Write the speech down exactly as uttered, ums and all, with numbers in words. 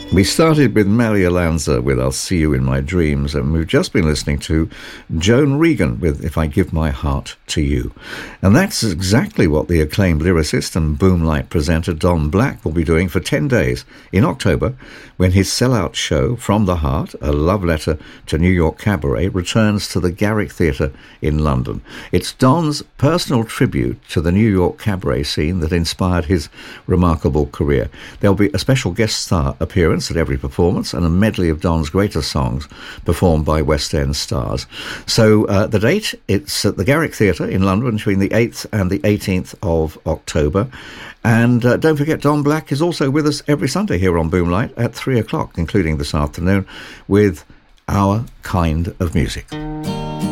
We started with Maria Lanza with I'll See You in My Dreams, and we've just been listening to Joan Regan with If I Give My Heart to You. And that's exactly what the acclaimed lyricist and Boomlight presenter Don Black will be doing for ten days in October when his sellout show From the Heart, a love letter to New York cabaret, returns to the Garrick Theatre in London. It's Don's personal tribute to the New York cabaret scene that inspired his remarkable career. There'll be a special guest star appearance at every performance and a medley of Don's greatest songs performed by West End stars. So uh, the date, it's at the Garrick Theatre in London between the eighth and the eighteenth of October. And uh, don't forget, Don Black is also with us every Sunday here on Boomlight at three o'clock, including this afternoon, with Our Kind of Music.